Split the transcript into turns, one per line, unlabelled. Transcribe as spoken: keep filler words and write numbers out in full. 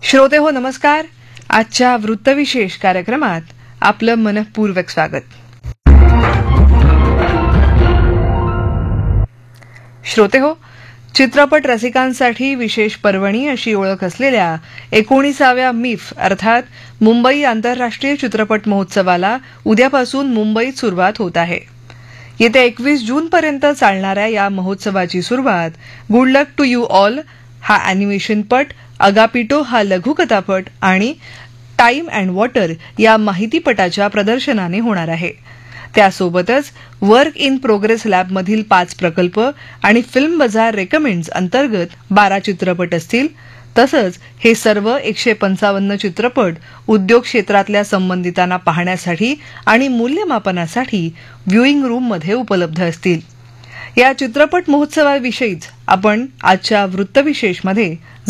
श्रोते हो नमस्कार. आजच्या वृत्तविशेष कार्यक्रमात आपलं मनःपूर्वक स्वागत. श्रोते हो, चित्रपट रसिकांसाठी विशेष पर्वणी अशी ओळख असलेल्या एकोणीसाव्या मिफ अर्थात मुंबई आंतरराष्ट्रीय चित्रपट महोत्सवाला उद्यापासून मुंबईत सुरुवात होत आहे. येत्या एकवीस जून पर्यंत चालणाऱ्या या महोत्सवाची सुरुवात good luck to you all हा अॅनिमेशनपट, अगापिटो हा लघुकथापट आणि टाइम अँड वॉटर या माहितीपटाच्या प्रदर्शनाने होणार आहे. त्यासोबतच वर्क इन प्रोग्रेस लॅबमधील पाच प्रकल्प आणि फिल्म बाजार रेकमेंड्स अंतर्गत बारा चित्रपट असतील. तसंच हे सर्व एकशे पंचावन्न चित्रपट उद्योग क्षेत्रातल्या संबंधितांना पाहण्यासाठी आणि मूल्यमापनासाठी व्ह्यूइंग रूममध्ये उपलब्ध असतील. या चित्रपट महोत्सवाविषयीच आपण आजच्या वृत्तविशेषमध्ये